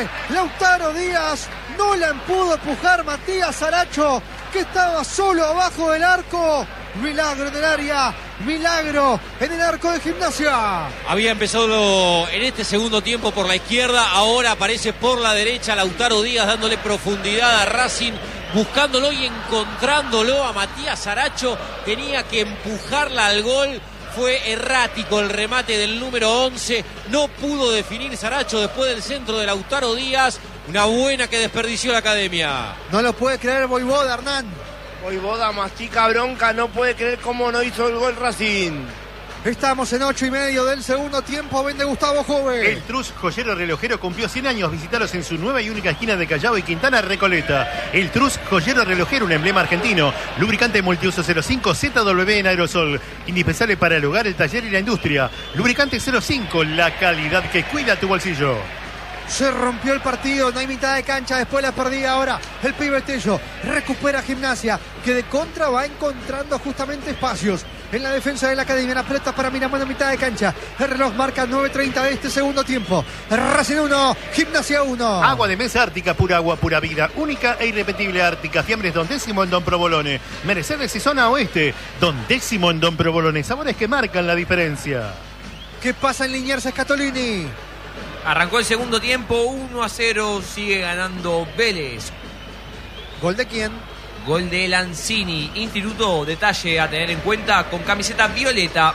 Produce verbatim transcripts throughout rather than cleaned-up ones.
viene Lautaro Díaz. No la pudo empujar Matías Saracho, que estaba solo abajo del arco. Milagro en el área, milagro en el arco de Gimnasia. Había empezado en este segundo tiempo por la izquierda, ahora aparece por la derecha Lautaro Díaz dándole profundidad a Racing, buscándolo y encontrándolo a Matías Saracho. Tenía que empujarla al gol. Fue errático el remate del número once. No pudo definir Saracho después del centro de Lautaro Díaz. Una buena que desperdició la Academia. No lo puede creer Voivoda, Hernán. Voivoda mastica bronca, no puede creer cómo no hizo el gol Racing. Estamos en ocho y medio del segundo tiempo. Vende Gustavo Jove. El Trus Joyero Relojero cumplió cien años. Visitaros en su nueva y única esquina de Callao y Quintana Recoleta. El Trus Joyero Relojero, un emblema argentino. Lubricante multiuso cero cinco Z W en aerosol. Indispensable para el hogar, el taller y la industria. Lubricante cero cinco, la calidad que cuida tu bolsillo. Se rompió el partido, no hay mitad de cancha, después la perdida ahora el pibe Tello. Recupera Gimnasia, que de contra va encontrando justamente espacios en la defensa de la Academia. La pelota para Miramón a mitad de cancha. El reloj marca nueve treinta de este segundo tiempo. Racing uno, Gimnasia uno. Agua de mesa Ártica, pura agua, pura vida. Única e irrepetible Ártica. Fiambres Don Décimo en Don Provolone. Mercedes y zona oeste. Don Décimo en Don Provolone. Sabores que marcan la diferencia. ¿Qué pasa en Liniers, Scatolini? Arrancó el segundo tiempo, uno a cero, sigue ganando Vélez. ¿Gol de quién? Gol de Lanzini. Instituto, detalle a tener en cuenta, con camiseta violeta.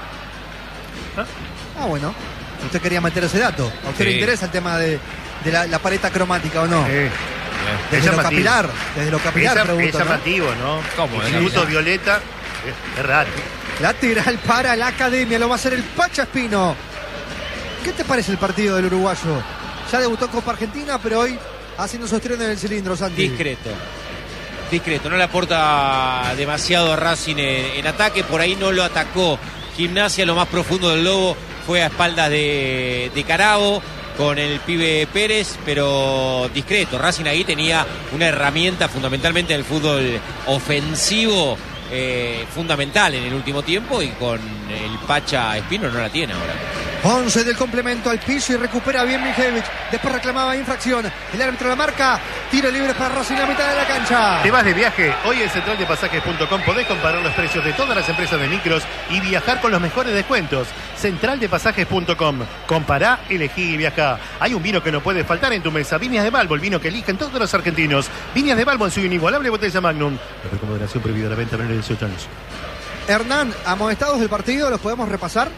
Ah, bueno. Usted quería meter ese dato. ¿A usted Sí. le interesa el tema de, de la, la paleta cromática o no? Sí. Desde Es lo llamativo. capilar. Desde lo capilar, Es, pregunto, es ¿no? llamativo, ¿no? ¿Cómo? Instituto Es Violeta. Es, es raro. Lateral para la Academia. Lo va a hacer el Pacha Espino. ¿Qué te parece el partido del uruguayo? Ya debutó en Copa Argentina, pero hoy haciendo su estreno en el cilindro, Santi. Discreto. Discreto. No le aporta demasiado a Racing en, en ataque. Por ahí no lo atacó Gimnasia. Lo más profundo del Lobo fue a espaldas de, de Carabo con el pibe Pérez, pero discreto. Racing ahí tenía una herramienta fundamentalmente en el fútbol ofensivo, eh, fundamental en el último tiempo, y con el Pacha Espino no la tiene ahora. once del complemento al piso y recupera bien Mijevich. Después reclamaba infracción. El árbitro la marca. Tiro libre para Racing a la mitad de la cancha. ¿Te vas de viaje? Hoy en central de pasajes punto com podés comparar los precios de todas las empresas de micros y viajar con los mejores descuentos. central de pasajes punto com. Compará, elegí y viajá. Hay un vino que no puede faltar en tu mesa. Viñas de Balbo, el vino que eligen todos los argentinos. Viñas de Balbo en su inigualable botella Magnum. La recomendación prohibida la venta menor de dieciocho años. Hernán, amonestados del partido, ¿los podemos repasar?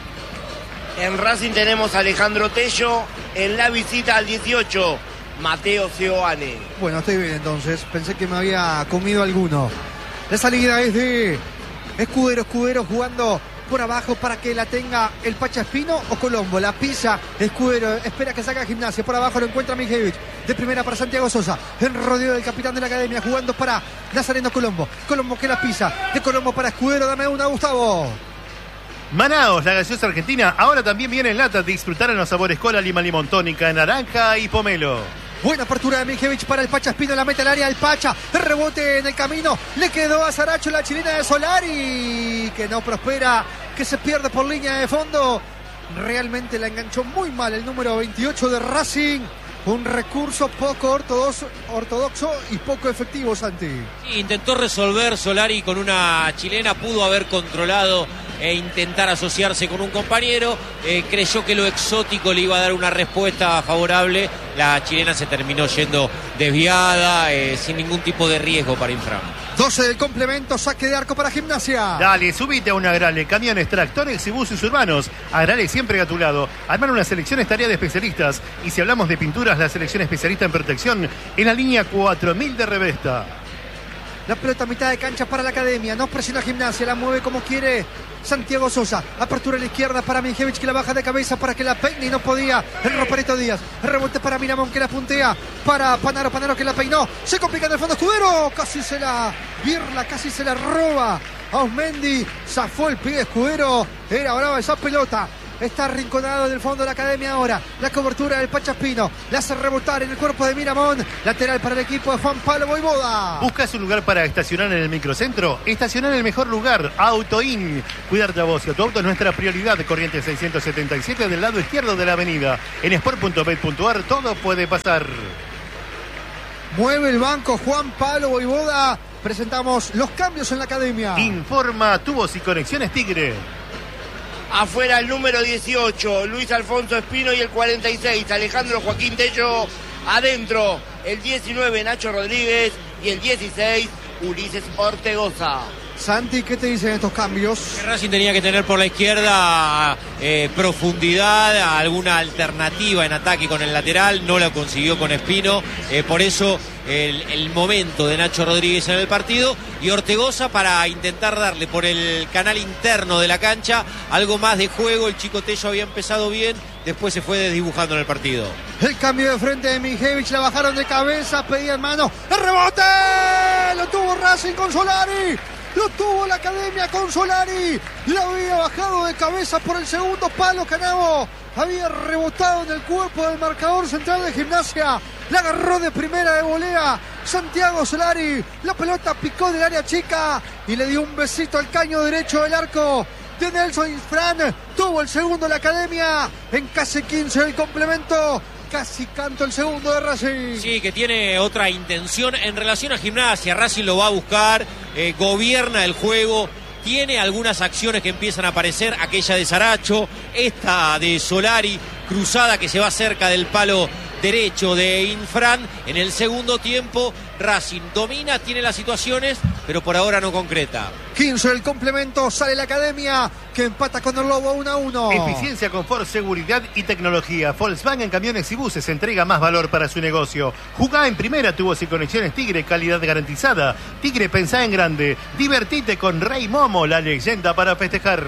En Racing tenemos a Alejandro Tello. En la visita al dieciocho, Mateo Seoane. Bueno, estoy bien entonces. Pensé que me había comido alguno. La salida es de Escudero. Escudero jugando por abajo para que la tenga el Pacha Espino o Colombo. La pisa Escudero. Espera que saca Gimnasia. Por abajo lo encuentra Mijevich. De primera para Santiago Sosa. En rodeo del capitán de la Academia. Jugando para Nazareno Colombo. Colombo que la pisa. De Colombo para Escudero. Dame una, Gustavo. Manaos, la gaseosa argentina, ahora también viene en lata. Disfrutar los sabores cola, lima, limón, tónica, naranja y pomelo. Buena apertura de Mijevich para el Pacha Espino. La mete al área el Pacha. El rebote en el camino. Le quedó a Saracho la chilena de Solari, que no prospera, que se pierde por línea de fondo. Realmente la enganchó muy mal el número veintiocho de Racing. Un recurso poco ortodoxo, ortodoxo y poco efectivo, Santi. Sí, intentó resolver Solari con una chilena, pudo haber controlado e intentar asociarse con un compañero, eh, creyó que lo exótico le iba a dar una respuesta favorable. La chilena se terminó yendo desviada, eh, sin ningún tipo de riesgo para Infram. doce del complemento, saque de arco para Gimnasia. Dale, subite a un Agrale, camiones, tractores y buses urbanos. Agrale siempre a tu lado. Armar una selección es tarea de especialistas. Y si hablamos de pinturas, la selección especialista en protección en la línea cuatro mil de Revesta. La pelota a mitad de cancha para la Academia. No presiona Gimnasia, la mueve como quiere Santiago Sosa. Apertura a la izquierda para Mijevich, que la baja de cabeza para que la peine y no podía. El Roperito Díaz. El rebote para Miramón, que la puntea para Panaro. Panaro que la peinó. Se complica en el fondo Escudero. Casi se la birla, casi se la roba a Osmendi. Zafó el pie Escudero. Era brava esa pelota. está arrinconado en el fondo de la academia ahora. La cobertura del Pachaspino, la hace rebotar en el cuerpo de Miramón. Lateral para el equipo de Juan Pablo Voivoda. ¿Buscas un lugar para estacionar en el microcentro? Estacionar en el mejor lugar, Autoin. Cuidarte a vos y a tu auto es nuestra prioridad. Corrientes seiscientos setenta y siete del lado izquierdo de la avenida. En sport punto bet punto ar todo puede pasar. Mueve el banco Juan Pablo Voivoda. Presentamos los cambios en la academia. Informa Tubos y Conexiones Tigre. Afuera el número dieciocho, Luis Alfonso Espino, y el cuarenta y seis, Alejandro Joaquín Tello. Adentro, el diecinueve, Nacho Rodríguez, y el dieciséis, Ulises Ortegoza. Santi, ¿qué te dicen estos cambios? Racing tenía que tener por la izquierda eh, profundidad, alguna alternativa en ataque con el lateral, no la consiguió con Espino, eh, por eso el, el momento de Nacho Rodríguez en el partido, y Ortegoza para intentar darle por el canal interno de la cancha algo más de juego. El chico Tello había empezado bien, después se fue desdibujando en el partido. El cambio de frente de Mijevich, la bajaron de cabeza, pedían mano, ¡el rebote! Lo tuvo Racing con Solari. Lo tuvo la academia con Solari. La había bajado de cabeza por el segundo palo. Canavo había rebotado en el cuerpo del marcador central de Gimnasia. La agarró de primera de volea Santiago Solari. La pelota picó del área chica y le dio un besito al caño derecho del arco de Nelson Infran. Tuvo el segundo la academia en casi quince del complemento. Casi canto el segundo de Racing. Sí, que tiene otra intención en relación a Gimnasia. Racing lo va a buscar, eh, gobierna el juego, tiene algunas acciones que empiezan a aparecer, aquella de Saracho, esta de Solari, cruzada que se va cerca del palo derecho de Infran. En el segundo tiempo Racing domina, tiene las situaciones, pero por ahora no concreta. quince del complemento, sale la academia que empata con el Lobo uno a uno. Eficiencia, confort, seguridad y tecnología. Volkswagen Camiones y Buses entrega más valor para su negocio. Jugá en primera, Tubos y Conexiones Tigre, calidad garantizada. Tigre, pensá en grande. Divertite con Rey Momo, la leyenda para festejar.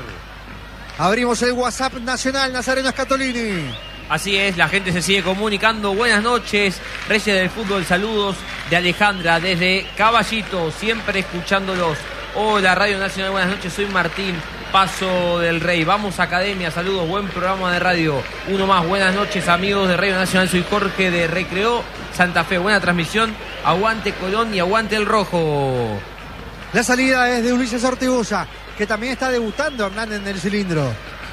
Abrimos el WhatsApp nacional, Nazareno Scatolini. Así es, la gente se sigue comunicando. Buenas noches, Reyes del Fútbol, saludos de Alejandra desde Caballito, siempre escuchándolos. Hola, Radio Nacional, buenas noches, soy Martín, Paso del Rey. Vamos Academia, saludos, buen programa de radio. Uno más, buenas noches amigos de Radio Nacional, soy Jorge de Recreo Santa Fe, buena transmisión, aguante Colón y aguante el rojo. La salida es de Ulises Ortegoza, que también está debutando Hernández en el cilindro.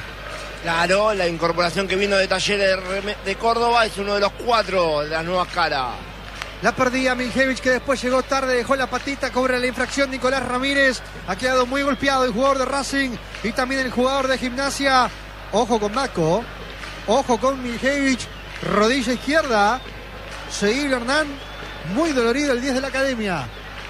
Claro, la incorporación que vino de Talleres de Córdoba es uno de los cuatro de las nuevas caras. La perdía Mijevich, que después llegó tarde, dejó la patita, cobra la infracción Nicolás Ramírez. Ha quedado muy golpeado el jugador de Racing y también el jugador de Gimnasia. Ojo con Maco, ojo con Mijevich, rodilla izquierda. Seguido Hernán, muy dolorido el diez de la academia.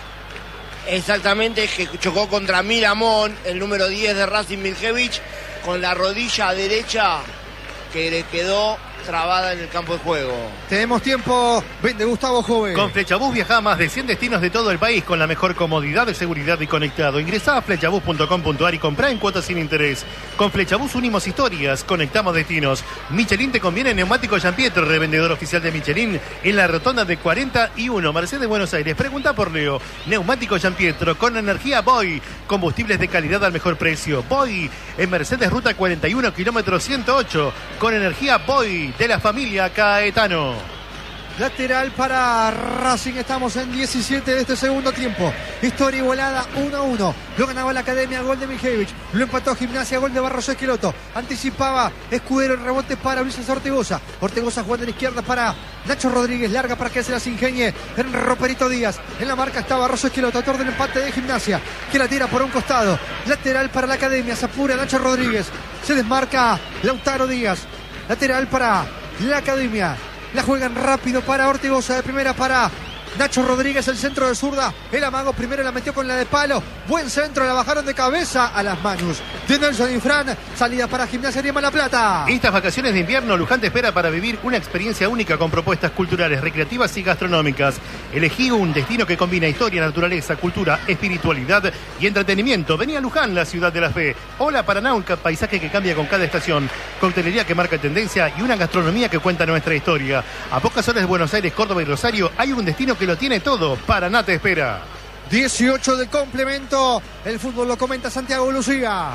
Exactamente, que chocó contra Miramón, el número diez de Racing, Mijevich, con la rodilla derecha que le quedó trabada en el campo de juego. Tenemos tiempo, vende Gustavo Jove. Con Flechabús viaja a más de cien destinos de todo el país con la mejor comodidad, de seguridad y conectado. Ingresá a flechabús punto com punto ar y comprá en cuotas sin interés. Con Flechabús unimos historias, conectamos destinos. Michelin te conviene neumático Giampietro, revendedor oficial de Michelin en la rotonda de cuarenta y uno, Mercedes, Buenos Aires. Pregunta por Leo. Neumático Giampietro con energía Boy. Combustibles de calidad al mejor precio. Boy en Mercedes Ruta cuarenta y uno, kilómetro ciento ocho. Con energía Boy de la familia Caetano. Lateral para Racing, estamos en diecisiete de este segundo tiempo. Historia igualada uno a uno. Lo ganaba la academia, gol de Mijevich. Lo empató Gimnasia, gol de Barros Esqueloto. Anticipaba Escudero, el rebote para Ulises Ortegoza. Ortegoza jugando en la izquierda para Nacho Rodríguez. Larga para que se las ingenie en Roperito Díaz. En la marca está Barros Esqueloto, autor del empate de Gimnasia, que la tira por un costado. Lateral para la academia, se apura Nacho Rodríguez. Se desmarca Lautaro Díaz. Lateral para la academia. La juegan rápido para Ortegoza, de primera para Nacho Rodríguez, el centro de zurda. El amago primero la metió con la de palo. Buen centro, la bajaron de cabeza a las manos de Nelson Infran. Salida para Gimnasia Grima La Plata. Estas vacaciones de invierno, Luján te espera para vivir una experiencia única con propuestas culturales, recreativas y gastronómicas. Elegí un destino que combina historia, naturaleza, cultura, espiritualidad y entretenimiento. Vení a Luján, la ciudad de la fe. Hola Paraná, un paisaje que cambia con cada estación. Coctelería que marca tendencia y una gastronomía que cuenta nuestra historia. A pocas horas de Buenos Aires, Córdoba y Rosario hay un destino que lo tiene todo. Paraná te espera. dieciocho de complemento. El fútbol lo comenta Santiago Lucía.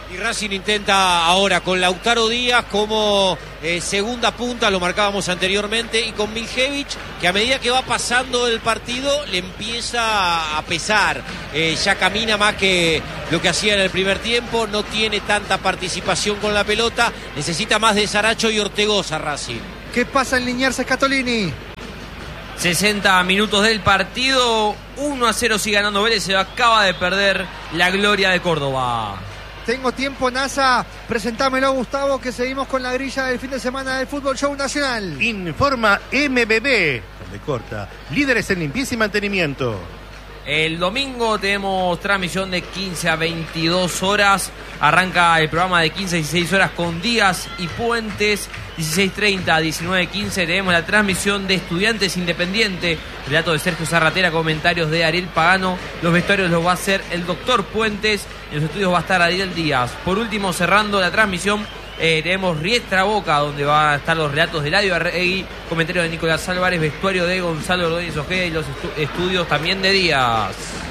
Y Racing intenta ahora con Lautaro Díaz como eh, segunda punta, lo marcábamos anteriormente, y con Miljevic, que a medida que va pasando el partido le empieza a pesar. Eh, ya camina más que lo que hacía en el primer tiempo, no tiene tanta participación con la pelota, necesita más de Saracho y Ortegoza Racing. ¿Qué pasa en Liniers, Scatolini? sesenta minutos del partido, uno a cero sigue ganando Vélez, se acaba de perder la gloria de Córdoba. Tengo tiempo, NASA. Presentámelo, Gustavo, que seguimos con la grilla del fin de semana del Fútbol Show Nacional. Informa M B B, donde corta, líderes en limpieza y mantenimiento. El domingo tenemos transmisión de quince a veintidós horas. Arranca el programa de quince a dieciséis horas con Díaz y Puentes. dieciséis treinta a diecinueve quince tenemos la transmisión de Estudiantes Independiente. Relato de Sergio Zarratera, comentarios de Ariel Pagano. Los vestuarios los va a hacer el doctor Puentes. En los estudios va a estar Ariel Díaz. Por último, cerrando la transmisión, eh, tenemos Riestra Boca, donde van a estar los relatos de Eladio Arregui, comentarios de Nicolás Álvarez, vestuario de Gonzalo Ordóñez Ojeda y los estu- estudios también de Díaz.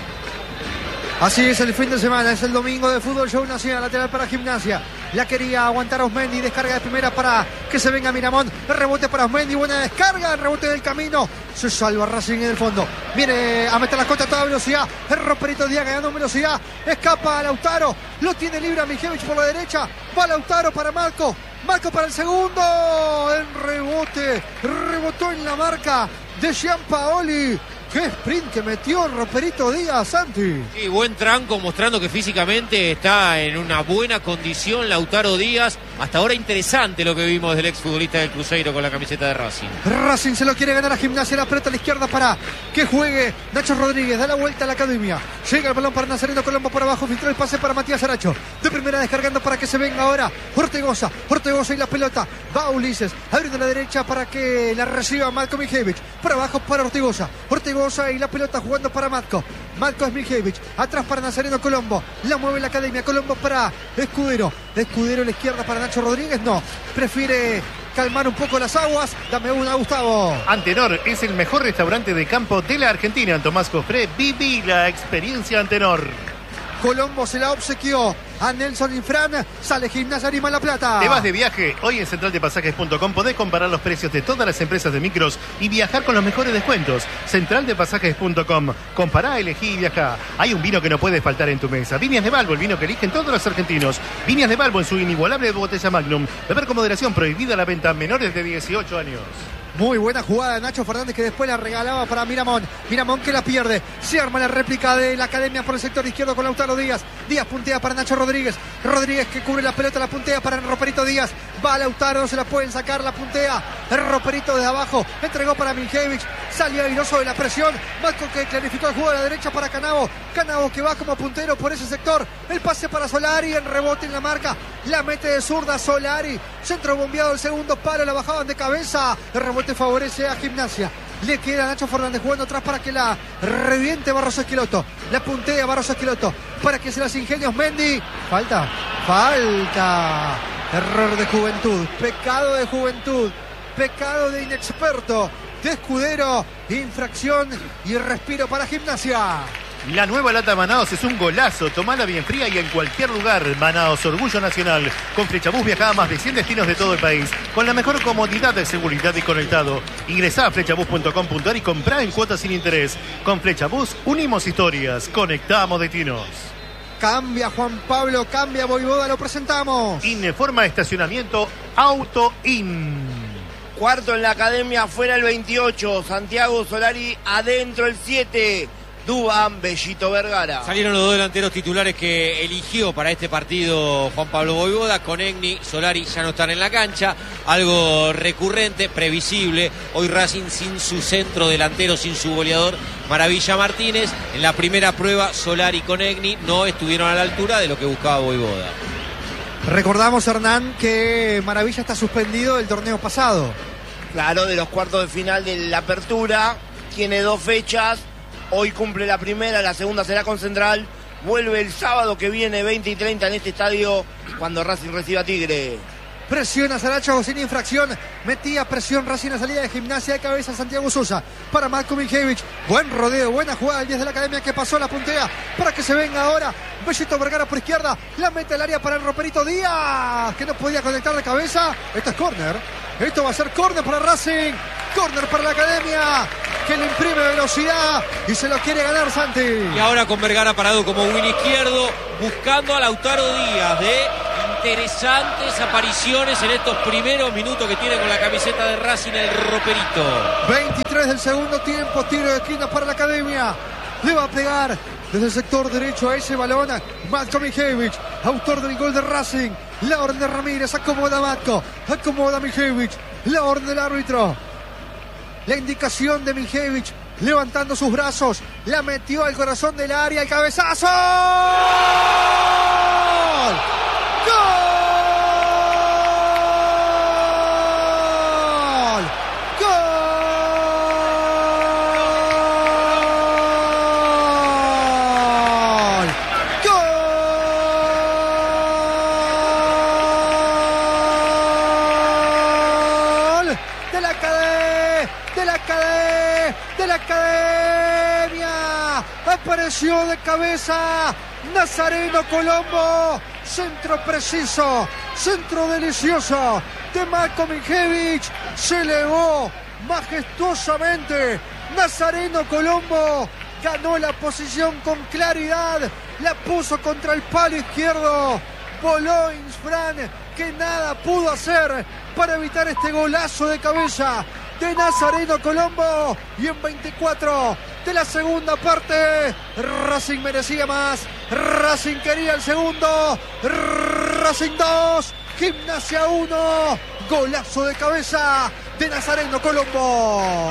Así es el fin de semana, es el domingo de Fútbol Show Nacional, lateral para Gimnasia. La quería aguantar Osmendi, descarga de primera para que se venga Miramón. El rebote para Osmendi, buena descarga, el rebote del camino. Se salva Racing en el fondo. Viene a meter la cota a toda velocidad. El romperito Díaz ganando velocidad. Escapa a Lautaro. Lo tiene libre a Miljevic por la derecha. Va Lautaro para Marco. Marco para el segundo. El rebote. Rebotó en la marca de Gianpaoli. ¡Qué sprint que metió Roperito Díaz, Santi! Sí, buen tranco, mostrando que físicamente está en una buena condición Lautaro Díaz. Hasta ahora interesante lo que vimos del exfutbolista del Cruzeiro con la camiseta de Racing. Racing se lo quiere ganar a Gimnasia, la pelota a la izquierda para que juegue Nacho Rodríguez, da la vuelta a la academia. Llega el balón para Nazareno Colombo por abajo, filtró el pase para Matías Saracho. De primera descargando para que se venga ahora Ortegoza. Ortegoza y la pelota. Va Ulises, abriendo la derecha para que la reciba Marco Miljevic. Por abajo para Ortegoza. Ortegoza y la pelota jugando para Matko. Matko es Miljevic. Atrás para Nazareno Colombo. La mueve la academia. Colombo para Escudero. Escudero a la izquierda para Nacho Rodríguez. No. Prefiere calmar un poco las aguas. Dame una, Gustavo. Antenor es el mejor restaurante de campo de la Argentina. Tomás Cofré, viví la experiencia Antenor. Colombo se la obsequió a Nelson Infran. Sale Gimnasia Grima La Plata. ¿Te vas de viaje? Hoy en central de pasajes punto com podés comparar los precios de todas las empresas de micros y viajar con los mejores descuentos. central de pasajes punto com. Compará, elegí y viajá. Hay un vino que no puede faltar en tu mesa. Viñas de Balbo, el vino que eligen todos los argentinos. Viñas de Balbo en su inigualable botella Magnum. Beber con moderación, prohibida la venta a menores de dieciocho años. Muy buena jugada de Nacho Fernández, que después la regalaba para Miramón. Miramón que la pierde. Se arma la réplica de la academia por el sector izquierdo con Lautaro Díaz. Díaz puntea para Nacho Rodríguez. Rodríguez que cubre la pelota, la puntea para el Roperito Díaz. Va Lautaro, no se la pueden sacar, la puntea. El Roperito de abajo. Entregó para Miljevic. Salió airoso de la presión. Marco que clarificó el juego a la derecha para Canavo. Canavo que va como puntero por ese sector. El pase para Solari. En rebote en la marca. La mete de zurda Solari. Centro bombeado el segundo palo. La bajaban de cabeza. El rebote favorece a Gimnasia. Le queda a Nacho Fernández jugando atrás para que la reviente Barros Esqueloto. La puntea Barros Esqueloto para que se las ingenios Mendy. Falta, falta. Error de juventud, pecado de juventud, pecado de inexperto, de Escudero, infracción y respiro para Gimnasia. La nueva lata Manaos es un golazo. Tomala bien fría y en cualquier lugar. Manaos, orgullo nacional. Con Flechabús viaja a más de cien destinos de todo el país. Con la mejor comodidad de seguridad y conectado. Ingresá a flechabús punto com punto ar y comprá en cuotas sin interés. Con Flechabús unimos historias. Conectamos destinos. Cambia Juan Pablo, cambia Voivoda, lo presentamos. Informa estacionamiento Auto In. Cuarto en la academia, fuera el veintiocho. Santiago Solari, adentro el siete. Dubán, Bellito Vergara. Salieron los dos delanteros titulares que eligió para este partido Juan Pablo Voivoda. Conegni, Solari ya no están en la cancha. Algo recurrente, previsible. Hoy Racing sin su centro delantero, sin su goleador Maravilla Martínez. En la primera prueba Solari y Conegni no estuvieron a la altura de lo que buscaba Voivoda. Recordamos, Hernán, que Maravilla está suspendido del torneo pasado. Claro, de los cuartos de final de la apertura. Tiene dos fechas. Hoy cumple la primera, la segunda será con Central. Vuelve el sábado que viene, veinte y treinta, en este estadio, cuando Racing reciba a Tigre. Presiona Saracho sin infracción. Metía presión Racing a salida de Gimnasia de cabeza Santiago Sosa. Para Marco Miljevich. Buen rodeo, buena jugada el diez de la academia que pasó la puntea. Para que se venga ahora. Bellito Vergara por izquierda. La mete al área para el Roperito Díaz. Que no podía conectar de cabeza. Esto es córner. Esto va a ser córner para Racing. Córner para la academia. Que le imprime velocidad. Y se lo quiere ganar Santi. Y ahora con Vergara parado como win izquierdo. Buscando a Lautaro Díaz de interesantes apariciones en estos primeros minutos que tiene con la camiseta de Racing el Roperito. veintitrés del segundo tiempo, tiro de esquina para la academia. Le va a pegar desde el sector derecho a ese balón Matko Miljevich, autor del gol de Racing. La orden de Ramírez, acomoda Matko, acomoda Miljevich, la orden del árbitro. La indicación de Miljevich, levantando sus brazos, la metió al corazón del área, el cabezazo. ¡Gol! Apareció de cabeza Nazareno Colombo. Centro preciso, centro delicioso de Matko Miljevich. Se elevó majestuosamente Nazareno Colombo. Ganó la posición con claridad. La puso contra el palo izquierdo. Voló Insfran, que nada pudo hacer para evitar este golazo de cabeza de Nazareno Colombo. Y en veinticuatro de la segunda parte, Racing merecía más. Racing quería el segundo. Racing dos, Gimnasia uno. Golazo de cabeza de Nazareno Colombo.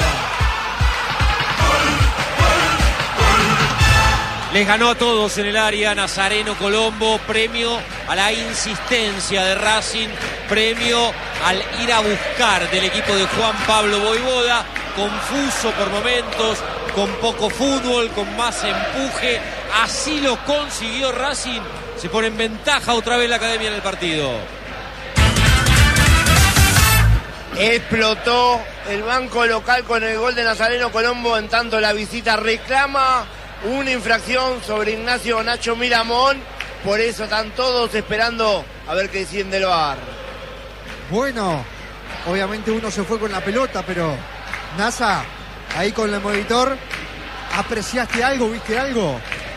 Les ganó a todos en el área Nazareno Colombo. Premio a la insistencia de Racing. Premio al ir a buscar del equipo de Juan Pablo Voivoda. Confuso por momentos, con poco fútbol, con más empuje. Así lo consiguió Racing. Se pone en ventaja otra vez la academia en el partido. Explotó el banco local con el gol de Nazareno Colombo. En tanto la visita reclama una infracción sobre Ignacio Nacho Miramón. Por eso están todos esperando a ver qué deciden del V A R. Bueno, obviamente uno se fue con la pelota, pero Nasa, ahí con el monitor, ¿apreciaste algo? ¿Viste algo?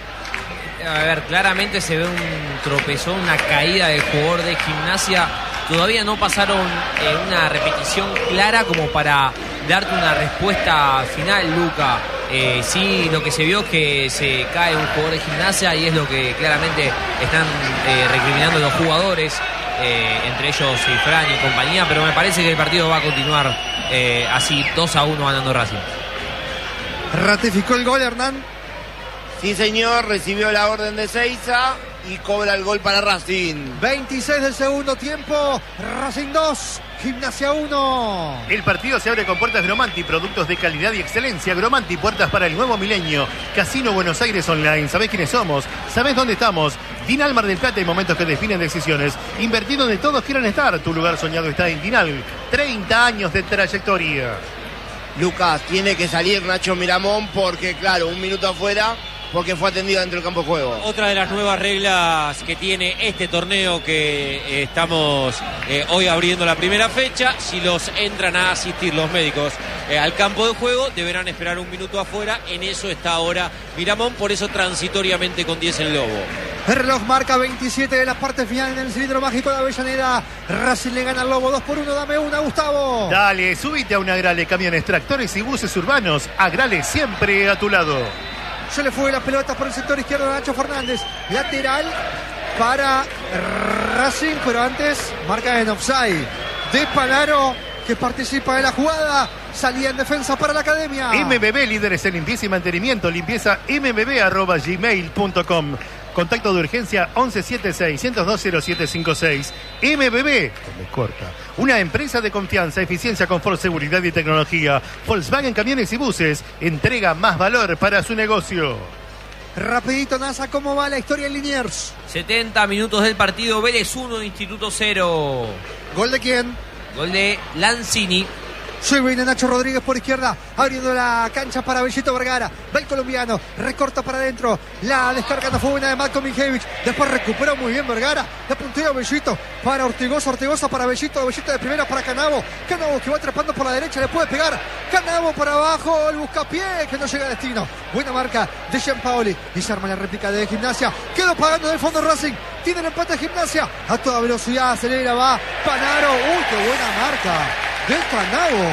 A ver, claramente se ve un tropezón, una caída del jugador de Gimnasia. Todavía no pasaron eh, una repetición clara como para darte una respuesta final, Luca. Eh, sí, lo que se vio es que se cae un jugador de Gimnasia y es lo que claramente están eh, recriminando los jugadores, eh, entre ellos Fran y compañía, pero me parece que el partido va a continuar eh, así, dos a uno ganando Racing. ¿Ratificó el gol, Hernán? Sí, señor, recibió la orden de Seiza y cobra el gol para Racing. veintiséis del segundo tiempo, Racing dos, Gimnasia uno. El partido se abre con puertas Gromanti, productos de calidad y excelencia. Gromanti, puertas para el nuevo milenio. Casino Buenos Aires Online. ¿Sabés quiénes somos? ¿Sabés dónde estamos? Dinal Mar del Plata, y momentos que definen decisiones. Invertir donde todos quieran estar. Tu lugar soñado está en Dinal. treinta años de trayectoria. Lucas, tiene que salir Nacho Miramón porque, claro, un minuto afuera, porque fue atendido dentro del campo de juego. Otra de las nuevas reglas que tiene este torneo que eh, estamos eh, hoy abriendo la primera fecha: si los entran a asistir los médicos eh, al campo de juego, deberán esperar un minuto afuera. En eso está ahora Miramón, por eso transitoriamente con diez el Lobo. El reloj marca veintisiete de la parte final en el cilindro mágico de Avellaneda. Racing le gana al Lobo dos por uno. Dame una, Gustavo. Dale, subite a un Agrale, camiones, tractores y buses urbanos. Agrale, siempre a tu lado. Se le fue la pelota por el sector izquierdo de Nacho Fernández. Lateral para Racing, pero antes marca en offside de Panaro, que participa de la jugada. Salía en defensa para la academia. M B B, líderes en limpieza y mantenimiento. Limpieza m b b arroba gmail punto com. Contacto de urgencia once setenta y seis, ciento dos, cero siete cincuenta y seis. M B B, me corta. Una empresa de confianza, eficiencia, confort, seguridad y tecnología. Volkswagen Camiones y Buses. Entrega más valor para su negocio. Rapidito, Nasa, ¿cómo va la historia en Liniers? setenta minutos del partido, Vélez uno, Instituto cero. ¿Gol de quién? Gol de Lanzini. Se viene Nacho Rodríguez por izquierda, abriendo la cancha para Bellito Vergara. Va el colombiano, recorta para adentro. La descarga no fue buena de Marco Mijevich. Después recuperó muy bien Vergara. La puntea Bellito para Ortigosa. Ortigosa para Bellito. Bellito de primera para Canavo. Canavo que va trepando por la derecha, le puede pegar. Canavo para abajo, el buscapié que no llega a destino. Buena marca de Gianpaoli. Y se arma la réplica de Gimnasia. Quedó pagando del fondo Racing. Tiene el empate de Gimnasia. A toda velocidad, acelera, va Panaro. Uy, qué buena marca de Canavo.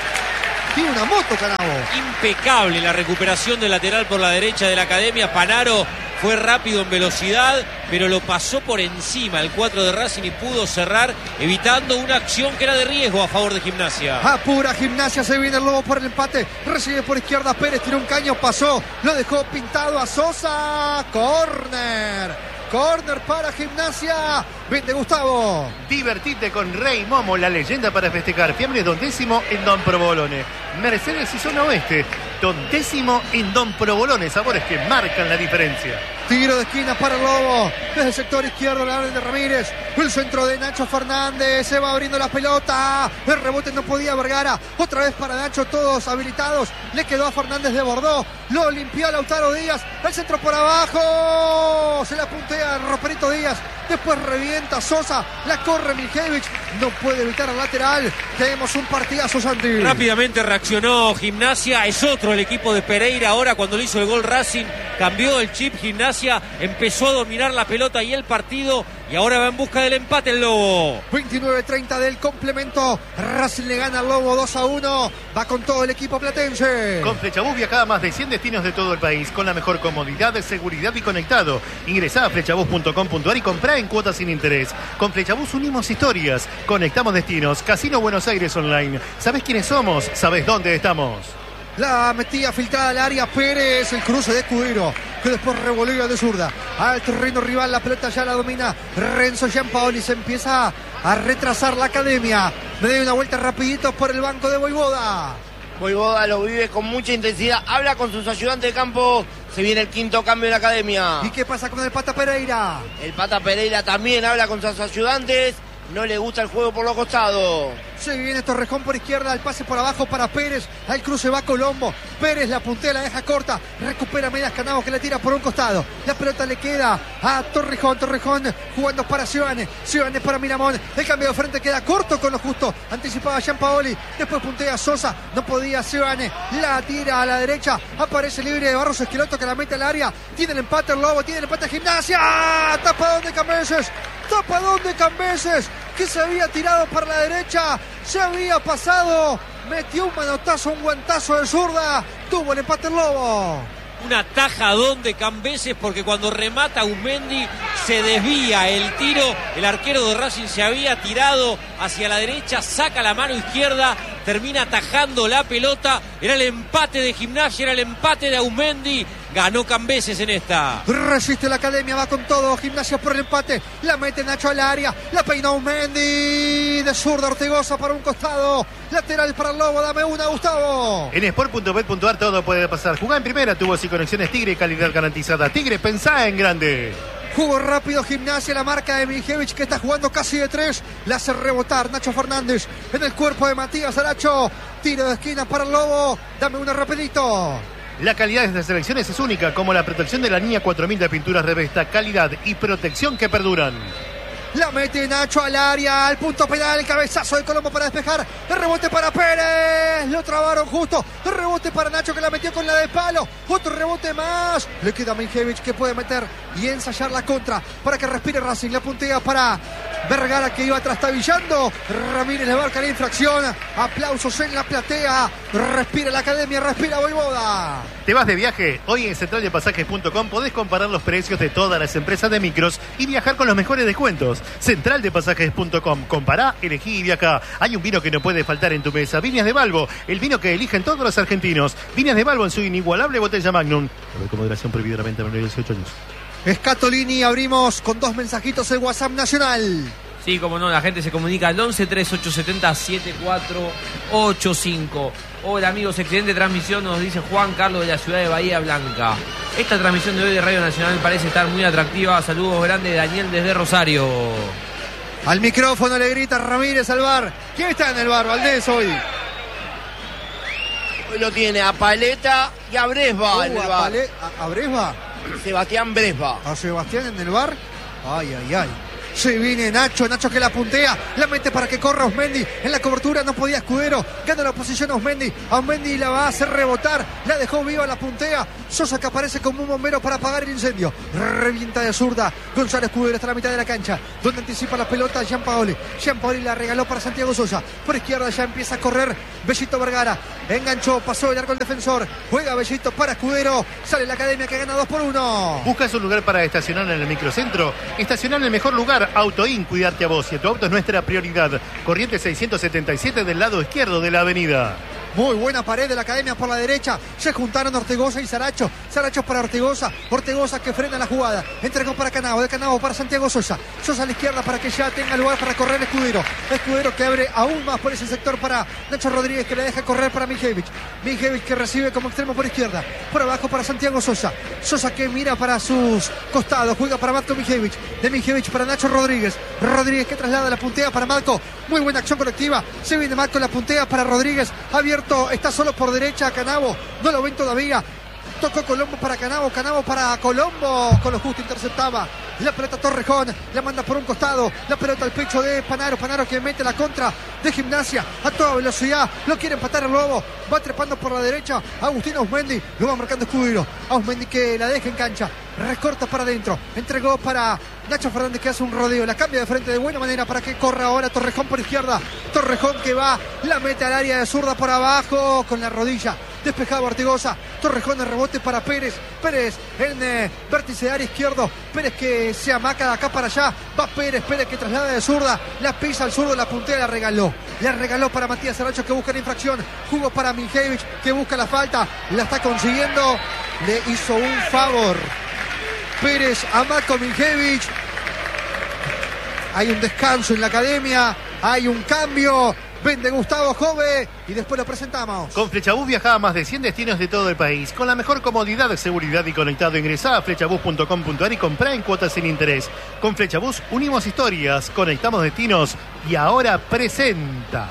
Tiene una moto Canavo. Impecable la recuperación del lateral por la derecha de la Academia. Panaro fue rápido en velocidad, pero lo pasó por encima el cuatro de Racing y pudo cerrar, evitando una acción que era de riesgo a favor de Gimnasia. Apura Gimnasia, se viene el Lobo por el empate. Recibe por izquierda Pérez, tiró un caño, pasó, lo dejó pintado a Sosa. Corner. Corner para Gimnasia. Vente, Gustavo. Divertite con Rey Momo, la leyenda para festejar. Fiambre Don Décimo en Don Provolone. Mercedes y Zona Oeste. Don Décimo en Don Provolone. Sabores que marcan la diferencia. Tiro de esquina para el Lobo. Desde el sector izquierdo la orden de Ramírez. El centro de Nacho Fernández. Se va abriendo la pelota. El rebote no podía Vergara. Otra vez para Nacho, todos habilitados. Le quedó a Fernández de Bordeaux. Lo limpió Lautaro Díaz. El centro por abajo. Se la puntea Roperito Díaz. Después revienta Sosa. La corre Mijevich. No puede evitar el lateral. Tenemos un partidazo, Santi. Rápidamente reaccionó Gimnasia. Es otro el equipo de Pereira. Ahora cuando le hizo el gol Racing, cambió el chip Gimnasia. Empezó a dominar la pelota y el partido. Y ahora va en busca del empate el Lobo. veintinueve treinta del complemento. Racing le gana al Lobo dos a uno. Va con todo el equipo platense. Con Flechabús viaja a más de cien destinos de todo el país. Con la mejor comodidad, de seguridad y conectado. Ingresá a flechabús punto com punto ar y comprá en cuotas sin interés. Con Flechabús unimos historias. Conectamos destinos. Casino Buenos Aires Online. ¿Sabés quiénes somos? ¿Sabés dónde estamos? La metía filtrada al área Pérez, el cruce de Escudero, que después revolea de zurda al terreno rival. La pelota ya la domina Renzo Gianpaoli. Se empieza a retrasar la Academia. Me doy una vuelta rapidito por el banco de Voivoda. Voivoda lo vive con mucha intensidad. Habla con sus ayudantes de campo. Se viene el quinto cambio en la Academia. ¿Y qué pasa con el Pata Pereira? El Pata Pereira también habla con sus ayudantes. No le gusta el juego por los costados. Se viene Torrejón por izquierda, el pase por abajo para Pérez. Al cruce va Colombo. Pérez la puntea, la deja corta. Recupera Medias Canavo que le tira por un costado. La pelota le queda a Torrejón. Torrejón jugando para Giovane. Giovane para Miramón. El cambio de frente queda corto con lo justo. Anticipaba Gianpaoli. Después puntea Sosa. No podía Giovane. La tira a la derecha. Aparece libre de Barros Esqueloto que la mete al área. Tiene el empate el Lobo. Tiene el empate Gimnasia. Tapadón de Cambeses. Tapadón de Cambeses, que se había tirado para la derecha, se había pasado, metió un manotazo, un guantazo de zurda, tuvo el empate el Lobo. Un atajadón de Cambeses porque cuando remata Uzmendi se desvía el tiro. El arquero de Racing se había tirado hacia la derecha, saca la mano izquierda, termina atajando la pelota. Era el empate de Gimnasia, era el empate de Uzmendi. Ganó Cambeses en esta. Resiste la Academia, va con todo. Gimnasia por el empate. La mete Nacho al área. La peina Uzmendi. De zurda Ortigosa para un costado. Lateral para el Lobo. Dame una, Gustavo. En sport punto bet punto ar todo puede pasar. Jugá en primera, tubos y conexiones Tigre, calidad garantizada. Tigre, pensá en grande. Jugó rápido Gimnasia, la marca de Mijevich que está jugando casi de tres. La hace rebotar Nacho Fernández en el cuerpo de Matías Aracho. Tiro de esquina para el Lobo. Dame una rapidito. La calidad de estas selecciones es única, como la protección de la línea cuatro mil de pinturas Revesta. Calidad y protección que perduran. La mete Nacho al área, al punto penal, el cabezazo de Colombo para despejar. El rebote para Pérez, lo trabaron justo. El rebote para Nacho que la metió con la de palo. Otro rebote más. Le queda a Mijevich que puede meter y ensayar la contra para que respire Racing. La puntea para Vergara que iba trastabillando. Ramírez le marca la infracción. Aplausos en la platea. Respira la Academia, respira Voivoda. ¿Te vas de viaje? Hoy en central de pasajes punto com podés comparar los precios de todas las empresas de micros y viajar con los mejores descuentos. central de pasajes punto com. Compará, elegí y viajá. Hay un vino que no puede faltar en tu mesa. Viñas de Balbo, el vino que eligen todos los argentinos. Viñas de Balbo en su inigualable botella Magnum. Con moderación prohibida la venta a menores de dieciocho años. Escatolini, abrimos con dos mensajitos el WhatsApp nacional. Sí, como no, la gente se comunica al once treinta y ocho setenta setenta y cuatro ochenta y cinco. Hola amigos, excelente transmisión, nos dice Juan Carlos de la ciudad de Bahía Blanca. Esta transmisión de hoy de Radio Nacional parece estar muy atractiva. Saludos grandes, Daniel desde Rosario. Al micrófono le grita Ramírez al bar. ¿Quién está en el bar, Valdés, hoy? Hoy lo tiene a Paleta y a Bresba Uh, en el a, bar. Pale- a, a Bresba, Sebastián Bresba. a Sebastián en el bar. Ay, ay, ay. Se viene Nacho, Nacho que la puntea, la mete para que corra Osmendi. En la cobertura no podía Escudero, gana la posición a Osmendi. A Osmendi la va a hacer rebotar, la dejó viva, la puntea. Sosa que aparece como un bombero para apagar el incendio. Revienta de zurda. Gonzalo Escudero está a la mitad de la cancha, donde anticipa la pelota Gianpaoli. Gianpaoli la regaló para Santiago Sosa. Por izquierda ya empieza a correr Bellito Vergara. Enganchó, pasó el arco el defensor. Juega Bellito para Escudero. Sale la academia que gana dos por uno. ¿Buscas un lugar para estacionar en el microcentro? Estacionar en el mejor lugar. Autoin, cuidarte a vos y a tu auto es nuestra prioridad. Corriente seiscientos setenta y siete del lado izquierdo de la avenida. Muy buena pared de la academia por la derecha. Se juntaron Ortegoza y Saracho. Saracho para Ortegoza. Ortegoza que frena la jugada. Entregó para Canavo. De Canavo para Santiago Sosa. Sosa a la izquierda para que ya tenga lugar para correr Escudero. Escudero que abre aún más por ese sector para Nacho Rodríguez, que le deja correr para Mijevich. Mijevich que recibe como extremo por izquierda. Por abajo para Santiago Sosa. Sosa que mira para sus costados. Juega para Matko Mijevich. De Mijevich para Nacho Rodríguez. Rodríguez que traslada la puntea para Matko. Muy buena acción colectiva. Se viene Matko, la puntea para Rodríguez. Abierto. Está solo por derecha Canavo. No lo ven todavía. Tocó Colombo para Canavo. Canavo para Colombo. Con lo justo interceptaba. La pelota Torrejón. La manda por un costado. La pelota al pecho de Panaro. Panaro que mete la contra de Gimnasia. A toda velocidad. Lo quiere empatar el Lobo. Va trepando por la derecha. Agustín Ausmendi. Lo va marcando Escudero. Ausmendi que la deja en cancha. Recorta para adentro. Entregó para Nacho Fernández que hace un rodeo. La cambia de frente de buena manera para que corra ahora Torrejón por izquierda. Torrejón que va. La mete al área de zurda por abajo. Con la rodilla. Despejado Ortegoza. Torrejón de rebote para Pérez. Pérez en eh, vértice de área izquierdo. Pérez que se amaca de acá para allá. Va Pérez. Pérez que traslada de zurda. La pisa al zurdo. La puntea la regaló. La regaló para Matías Saracho que busca la infracción. Jugó para Mijevich que busca la falta. La está consiguiendo. Le hizo un favor Pérez a Matko Mijevich. Hay un descanso en la academia. Hay un cambio. Vende Gustavo Jove y después lo presentamos. Con Flechabús viaja a más de cien destinos de todo el país. Con la mejor comodidad, seguridad y conectado. Ingresá a flechabús punto com punto ar y comprá en cuotas sin interés. Con Flechabús unimos historias, conectamos destinos y ahora presenta.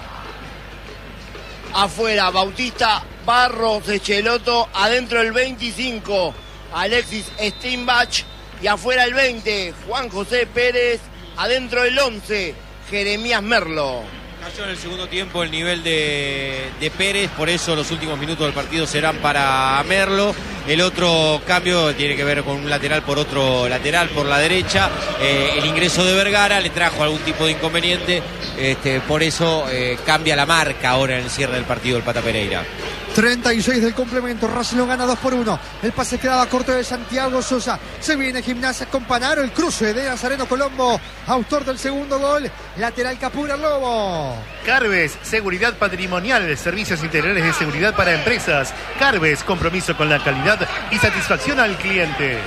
Afuera Bautista Barros Echeloto. Adentro el veinticinco Alexis Steinbach. Y afuera el veinte Juan José Pérez. Adentro el once Jeremías Merlo. Cayó en el segundo tiempo el nivel de, de Pérez, por eso los últimos minutos del partido serán para Merlo. El otro cambio tiene que ver con un lateral por otro lateral por la derecha. Eh, el ingreso de Vergara le trajo algún tipo de inconveniente, este, por eso eh, cambia la marca ahora en el cierre del partido el Pata Pereira. treinta y seis del complemento, Racing lo gana dos por uno. El pase quedaba corto de Santiago Sosa. Se viene Gimnasia con Panaro, el cruce de Nazareno Colombo, autor del segundo gol. Lateral que apura el Lobo. Carves, seguridad patrimonial, servicios integrales de seguridad para empresas. Carves, compromiso con la calidad y satisfacción al cliente.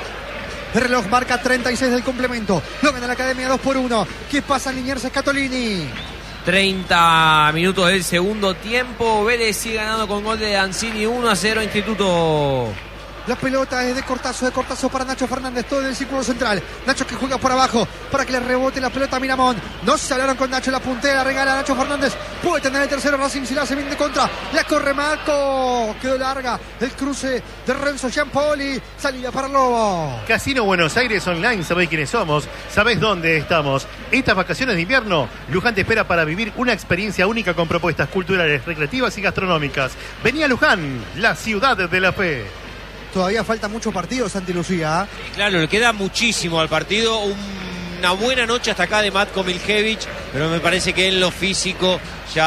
El reloj marca treinta y seis del complemento. Lo gana la academia dos por uno. ¿Qué pasa en Liniers Scatolini? treinta minutos del segundo tiempo. Vélez sigue ganando con gol de Dancini. uno a cero Instituto. La pelota es de Cortazo, de Cortazo para Nacho Fernández, todo en el círculo central. Nacho que juega por abajo para que le rebote la pelota a Miramón. No se hablaron con Nacho, la puntea, la regala Nacho Fernández. Puede tener el tercero Racing si la hace bien de contra. La corre Marco, quedó larga. El cruce de Renzo Gianpaoli, salida para el Lobo. Casino Buenos Aires Online, sabéis quiénes somos, sabéis dónde estamos. Estas vacaciones de invierno, Luján te espera para vivir una experiencia única con propuestas culturales, recreativas y gastronómicas. Vení a Luján, la ciudad de la fe. Todavía falta mucho partido, Santi Lucía. Claro, le queda muchísimo al partido. Un, una buena noche hasta acá de Matko Mijevich, pero me parece que en lo físico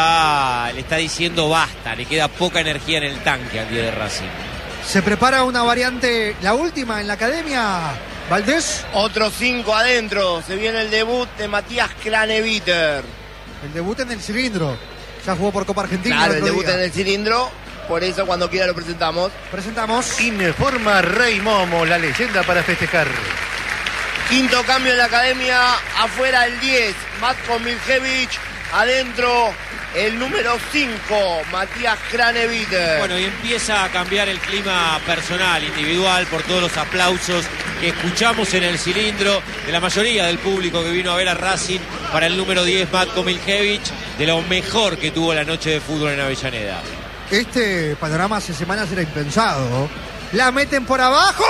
ya le está diciendo basta. Le queda poca energía en el tanque al día de Racing. Se prepara una variante, la última en la academia. Valdés. Otros cinco adentro. Se viene el debut de Matías Craneviter. El debut en el cilindro. Ya jugó por Copa Argentina. Claro, el el otro debut día. en el cilindro. Por eso cuando quiera lo presentamos. Presentamos. Informa Rey Momo, la leyenda para festejar. Quinto cambio en la academia. Afuera el diez Matko Mijevich. Adentro el número cinco, Matías Cranevit. Bueno, y empieza a cambiar el clima personal, individual, por todos los aplausos que escuchamos en el cilindro de la mayoría del público que vino a ver a Racing para el número diez, Matko Miljevic, de lo mejor que tuvo la noche de fútbol en Avellaneda. Este panorama hace semanas era impensado. La meten por abajo.